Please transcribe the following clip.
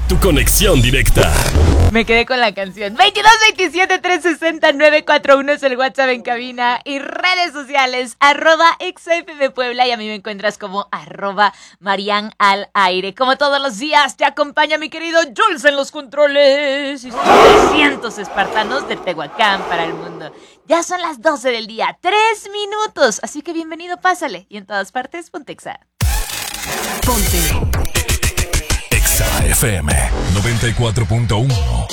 tu conexión directa. Me quedé con la canción. 22 27 360 941 es el WhatsApp en cabina y redes sociales @XFM Puebla, y a mí me encuentras como @Marian al aire. Como todos los días te acompaña mi querido Jules en los controles y sus 300 espartanos de Tehuacán para el mundo. Ya son las 12 del día, 3 minutos, así que bienvenido, pásale. Y en todas partes, ponte Exa. Ponte Exa FM 94.1.